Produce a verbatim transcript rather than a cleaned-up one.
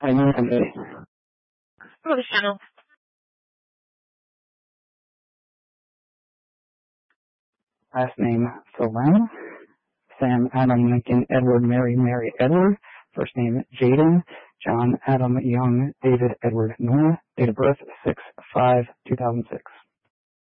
I know someday. Go to the channel. Last name, Solen. Sam, Adam, Lincoln, Edward, Mary, Mary, Edward. First name, Jaden. John, Adam, Young, David, Edward, Nora. Date of birth, six five two thousand six.